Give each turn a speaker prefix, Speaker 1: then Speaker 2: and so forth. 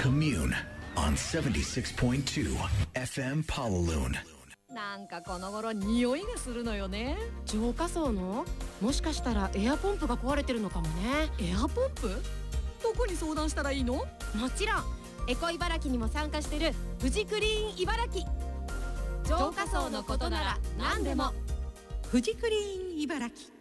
Speaker 1: Commune on 76.2 FM Pawaloon。
Speaker 2: なんかこの頃匂いがするのよね。
Speaker 3: 浄化槽のもしかしたらエアポンプが壊れてるのかもね。
Speaker 2: エアポンプ？どこに相談したらいいの？
Speaker 3: もちろんエコ茨城にも参加してるフジクリーン茨城。浄化槽のことなら何でも。
Speaker 4: フジクリーン茨城。